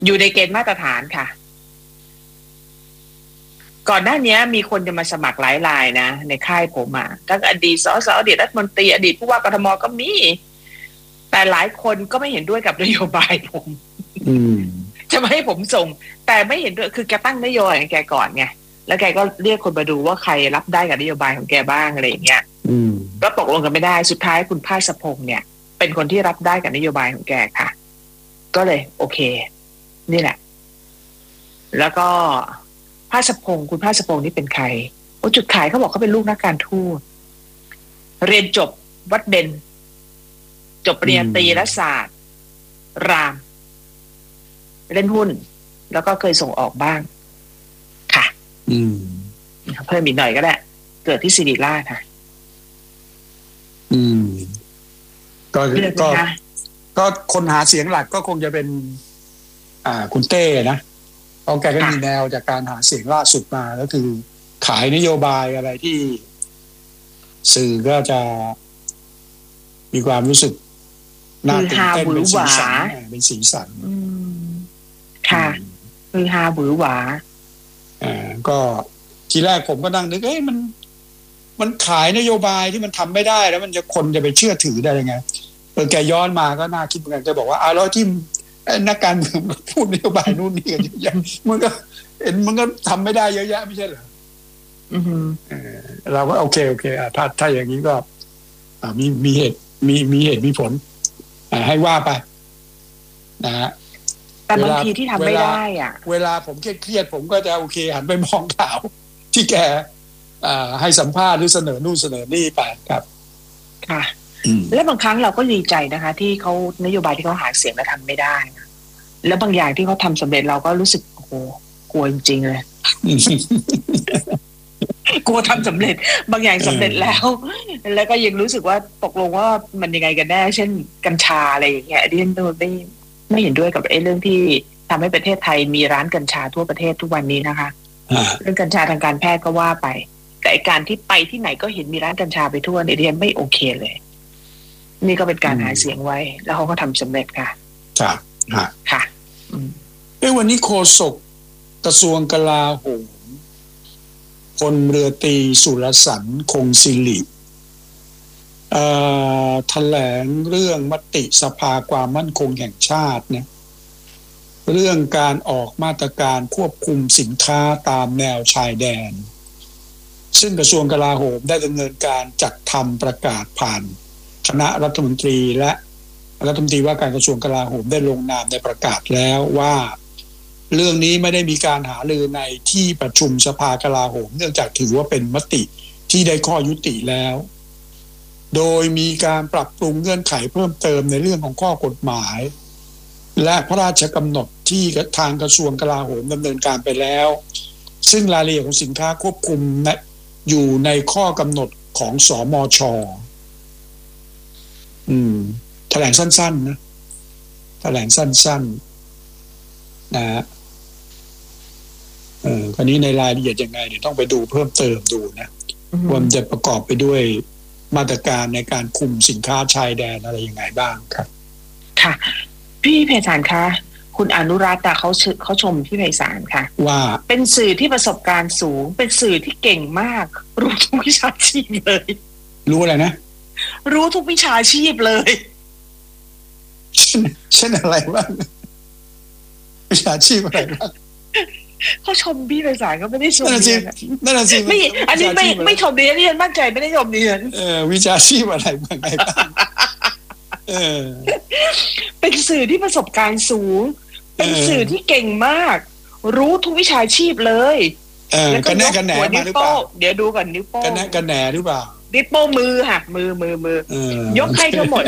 อยู่ในเกณฑ์มาตรฐานค่ะก่อนหน้านี้มีคนจะมาสมัครหลายรายนะในค่ายผมอ่ะทั้งอดีตสสอดีตรัฐมนตรีอดีตผู้ว่ากทมก็มีแต่หลายคนก็ไม่เห็นด้วยกับนโยบายผมจะไม่ให้ผมส่งแต่ไม่เห็นด้วยคือแกตั้งนโยบายของแกก่อนไงแล้วแกก็เรียกคนมาดูว่าใครรับได้กับนโยบายของแกบ้างอะไรอย่างเงี้ยก็ตกลงกันไม่ได้สุดท้ายคุณภาสพงษ์เนี่ยเป็นคนที่รับได้กับนโยบายของแกค่ะก็เลยโอเคนี่แหละแล้วก็ภาสพงษ์คุณภาสพงษ์นี่เป็นใครโอ้จุดขายเขาบอกเขาเป็นลูกนักการทูตเรียนจบวัดเบญจบปริญญาตรีและศาสตร์รามเล่นหุ้นแล้วก็เคยส่งออกบ้างค่ะเพิ่มอีกหน่อยก็ได้เกิดที่ศิริราชค่ะก็คนหาเสียงหลักก็คงจะเป็นคุณเต้นะเอาแกก็มีแนวจากการหาเสียงล่าสุดมาก็คือขายนโยบายอะไรที่สื่อก็จะมีความรู้สึกน่าตื่นเต้นเป็นสีสันเป็นสีสันค่ะคือฮาบือหวาก็ทีแรกผมก็นั่งนึกมันขายนโยบายที่มันทำไม่ได้แล้วมันจะคนจะไปเชื่อถือได้ยังไงแกย้อนมาก็น่าคิดเหมือนกันจะบอกว่าแล้วที่นักการเมืองพูดนโยบายนู่นนี่กันเยอะแยะมันก็ทำไม่ได้เยอะแยะไม่ใช่เหรอเราก็โอเคถ้าอย่างนี้ก็มีเหตุมีผลให้ว่าไปนะฮะแต่บางทีที่ทำไม่ได้อ่ะเวลาผมเครียดผมก็จะโอเคหันไปมองข่าวที่แกให้สัมภาษณ์หรือเสนอนู่นเสนอนี่ไปครับค่ะและบางครั้งเราก็ดีใจนะคะที่เขานโยบายที่เขาหาเสียงแล้วทำไม่ได้แล้วบางอย่างที่เขาทำสำเร็จเราก็รู้สึกโอ้โหกลัวจริงๆเลยกลัวทำสำเร็จบางอย่างสำเร็จแล้วก็ยังรู้สึกว่าตกลงว่ามันยังไงกันแน่เช่นกัญชาอะไรอย่างเงี้ยดิฉันไม่เห็นด้วยกับเรื่องที่ทำให้ประเทศไทยมีร้านกัญชาทั่วประเทศทุกวันนี้นะคะเรื่องกัญชาทางการแพทย์ก็ว่าไปแต่การที่ไปที่ไหนก็เห็นมีร้านกัญชาไปทั่วเนี่ยดิฉันไม่โอเคเลยนี่ก็เป็นการหาเสียงไว้แล้วเขาก็ทำสำเร็จค่ะครับค่ะวันนี้โฆษกกระทรวงกลาโหมพลเรือตรีสุรสันต์คงศิริแถลงเรื่องมติสภาความมั่นคงแห่งชาติเนี่ยเรื่องการออกมาตรการควบคุมสินค้าตามแนวชายแดนซึ่งกระทรวงกลาโหมได้ดำเนินการจัดทำประกาศผ่านคณะรัฐมนตรีและรัฐมนตรีว่าการกระทรวงกลาโหมได้ลงนามในประกาศแล้วว่าเรื่องนี้ไม่ได้มีการหารือในที่ประชุมสภากลาโหมเนื่องจากถือว่าเป็นมติที่ได้ข้อยุติแล้วโดยมีการปรับปรุงเงื่อนไขเพิ่มเติมในเรื่องของข้อกฎหมายและพระราชกำหนดที่ทางกระทรวงกลาโหมดำเนินการไปแล้วซึ่งรายละเอียดของสินค้าควบคุมอยู่ในข้อกำหนดของสมช.แถลงสั้นๆนะแถลงสั้นๆนะคราวนี้ในรายละเอียดยังไงเดี๋ยวต้องไปดูเพิ่มเติมดูนะว่ามันจะประกอบไปด้วยมาตรการในการคุมสินค้าชายแดนอะไรยังไงบ้างครับค่ะพี่ไพศาลคะคุณอนุรัตน์เขาชมพี่ไพศาลค่ะว่าเป็นสื่อที่ประสบการณ์สูงเป็นสื่อที่เก่งมากรู้ทุกวิชาชีพเลยรู้อะไรนะรู้ทุกวิชาชีพเลยเช่นอะไรบ้างวิชาชีพอะไรบ้างเขาชมพี่ไพศาลก็ไม่ได้ชมนั่นน่ะสิไม่อันนี้ไม่ชมดิฉันมั่นใจไม่ได้ชมดิฉันวิชาชีพอะไรบ้างเป็นสื่อที่ประสบการณ์สูงเป็นสื่อที่เก่งมากรู้ทุกวิชาชีพเลยแล้วก็กันแหนมาหรือเปล่าเดี๋ยวดูก่อนนิ้วโป้งกันแหนหรือเปล่านิ้วโป้งมือค่ะมือยกให้ทั้งหมด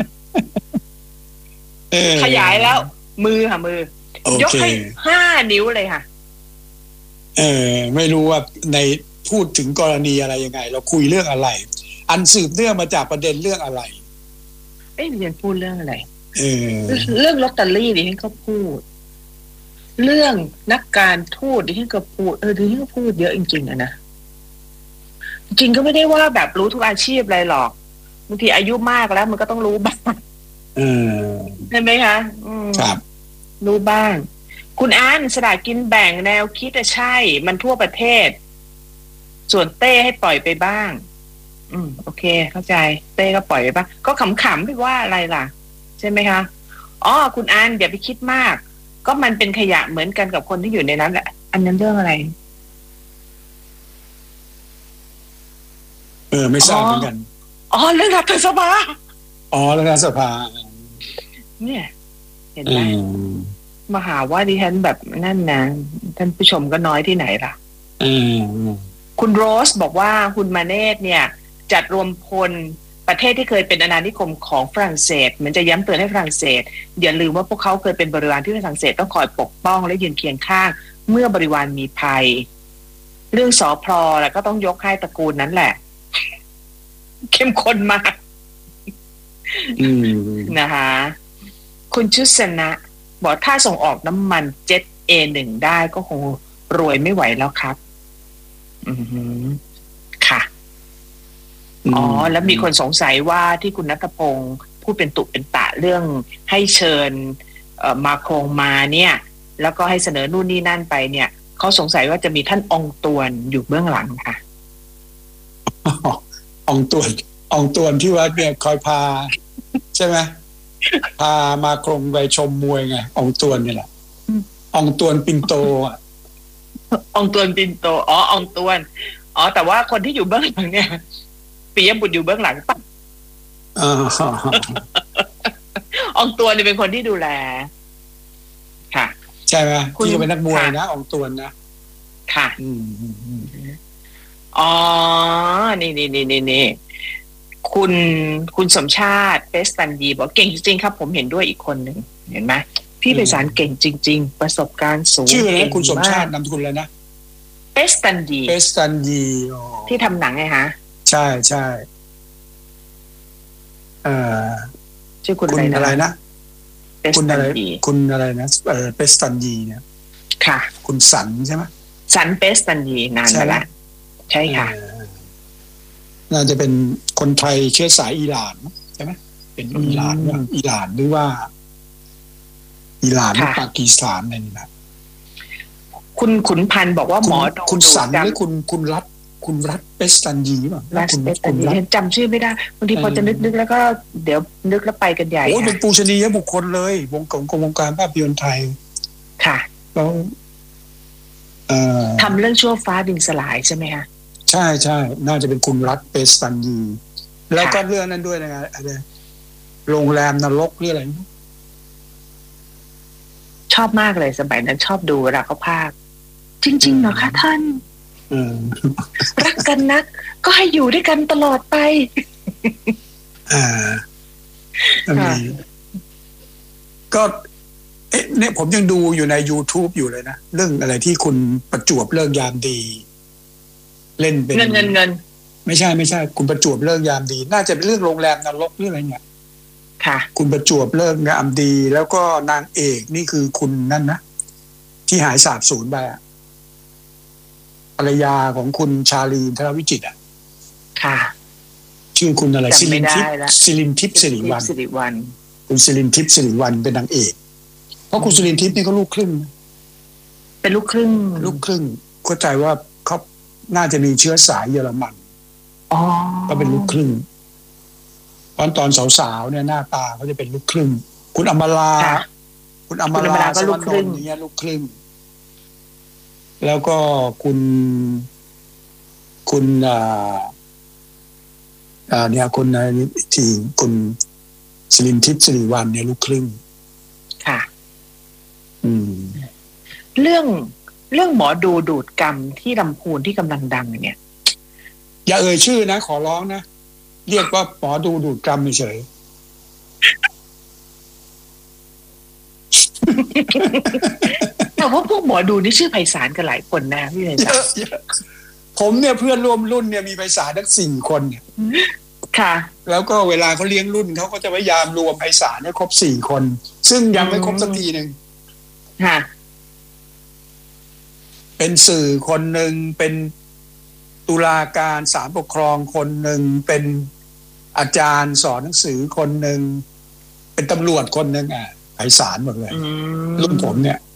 ขยายแล้วมือค่ะมือยกให้5 นิ้วเลยค่ะไม่รู้ว่าในพูดถึงกรณีอะไรยังไงเราคุยเรื่องอะไรอันสืบเนื่องมาจากประเด็นเรื่องอะไรเรียนพูดเรื่องอะไรเรื่องลอตเตอรี่ดิฉันก็พูดเรื่องนักการทูตดิฉันก็พูดดิฉันก็พูดเยอะจริงๆนะจริงก็ไม่ได้ว่าแบบรู้ทุกอาชีพอะไรหรอกบางทีอายุมากแล้วมันก็ต้องรู้บ้างใช่ไหมคะครับรู้บ้างคุณอ่านสลากกินแบ่งแนวคิดใช่มันทั่วประเทศส่วนเต้ให้ปล่อยไปบ้างโอเคเข้าใจเต้ก็ปล่อยไปบ้างก็ขำๆไปว่าอะไรล่ะใช่ไหมคะอ๋อคุณอ่านอย่าไปคิดมากก็มันเป็นขยะเหมือนกันกับคนที่อยู่ในนั้นแหละอันนั้นเรื่องอะไรไม่ทราบเหมือนกันเรื่องรัฐสภาเรื่องรัฐสภาเนี่ยเห็นไหมมหาว่าดิฉันแบบนั่นนะท่านผู้ชมก็น้อยที่ไหนล่ะคุณโรสบอกว่าคุณมาเนตเนี่ยจัดรวมพลประเทศที่เคยเป็นอาณานิคมของฝรั่งเศสเหมือนจะย้ำเตือนให้ฝรั่งเศสอย่าลืมว่าพวกเขาเคยเป็นบริวารที่ฝรั่งเศสต้องคอยปกป้องและยืนเคียงข้างเมื่อบริวารมีภัยเรื่องสพแล้วก็ต้องยกให้ตระกูลนั้นแหละเข้มข้นมากนะคะคุณชุสนะบอกถ้าส่งออกน้ำมันเจ็ต A1 ได้ก็คงรวยไม่ไหวแล้วครับค่ะแล้วมีคนสงสัยว่าที่คุณณัฐพงศ์พูดเป็นตุเป็นตะเรื่องให้เชิญมาโครงมาเนี่ยแล้วก็ให้เสนอนู่นนี่นั่นไปเนี่ยเขาสงสัยว่าจะมีท่านองตวนอยู่เบื้องหลังค่ะองตวนที่ว่าเนี่ยคอยพาใช่ไหมพามาโครงไปชมมวยไงองตวนนี่แหละองตวนปินโตองตวนปินโตองตวนแต่ว่าคนที่อยู่เบื้องหลังเนี่ยปิยบุตรอยู่เบื้องหลังป่ะองตวนเนี่ยเป็นคนที่ดูแลค่ะใช่ไหมที่เป็นนักมวยนะองตวนนะค่ะนี่คุณสมชาติเปสตันดีบอกเก่งจริงๆครับผมเห็นด้วยอีกคนหนึ่งเห็นไหมพี่ไพศาลเก่งจริงๆประสบการณ์สูงชื่ออะไรคุณสมชาตินามสกุลอะไรนะเปสตันดีที่ทำหนังไงฮะใช่ชื่อคุณอะไรนะคุณอะไรนะเปสตันดีเนี่ยค่ะคุณสันใช่ไหมสันเปสตันดีนานมาแล้วใช่ค่ะน่าจะเป็นคนไทยเชื้อสายอิหร่านใช่ไหมเป็นอิหร่านหรือว่าอิหร่านหรือปากีสถานอะไรนี่นะคุณขุนพันธ์บอกว่าหมอดูคุณสันหรือคุณรัฐเปสตันยีป่ะรัฐเปสตันยีจำชื่อไม่ได้บางทีพอจะนึกแล้วก็เดี๋ยวนึกแล้วไปกันใหญ่เป็นปูชนียบุคคลเลยวงการภาพยนตร์ไทยค่ะแล้วทำเรื่องชั่วฟ้าดินสลายใช่ไหมคะใช่น่าจะเป็นคุณรัฐเปสตันยีแล้วก็เรื่องนั้นด้วยนะอะไรโรงแรมนรกหรืออะไรชอบมากเลยสมัยนั้นชอบดูเวลาเขาพากย์จริงๆเหรอคะท่านรักกันนักก็ให้อยู่ด้วยกันตลอดไปก็เนี่ยผมยังดูอยู่ใน YouTube อยู่เลยนะเรื่องอะไรที่คุณประจวบเลิกยามดีเล่นเป็นเงินไม่ใช่คุณประจวบเลิกยามดีน่าจะเป็นเรื่องโรงแรมนรกหรืออะไรเนี่ยค่ะคุณประจวบเลิกยามดีแล้วก็นางเอกนี่คือคุณนั่นนะที่หายสาบสูญไปภรรยาของคุณชาลีนธนวิจิตรค่ะชื่อคุณอะไรสิรินทิพย์สิริวัณคุณสิรินทิพย์สิริวัณเป็นนางเอกเพราะคุณสิรินทิพย์นี่เขาลูกครึ่งเป็นลูกครึ่งเข้าใจว่าเขาน่าจะมีเชื้อสายเยอรมันก็เป็นลูกครึ่งตอนสาวๆเนี่ยหน้าตาเขาจะเป็นลูกครึ่งคุณอมราก็ลูกครึ่งเนี่ยลูกครึ่งแล้วก็คุณเนี่ยคนในทีคุณสิรินทิพย์สิริวัณเนี่ยลูกครึ่งค่ะเรื่องหมอดูดกรรมที่ลำพูนที่กำลังดังเนี่ยอย่าเอ่ยชื่อนะขอร้องนะเรียกว่าหมอดูดกรรมเฉยแต่ว่าพวกหมอดูนี่ชื่อไพศาลกันหลายคนนะพี่ไพศาลผมเนี่ยเพื่อนร่วมรุ่นเนี่ยมีไพศาลทั้ง4 คนค่ะแล้วก็เวลาเขาเลี้ยงรุ่นเขาก็จะพยายามรวมไพศาลให้ครบ4 คนซึ่งยังไม่ครบสักทีนึงค่ะเป็นสื่อคนหนึ่งเป็นตุลาการศาลปกครองคนหนึ่งเป็นอาจารย์สอนหนังสือคนหนึ่งเป็นตำรวจคนหนึ่งไพศาลหมดเลยรุ่นผมเนี่ย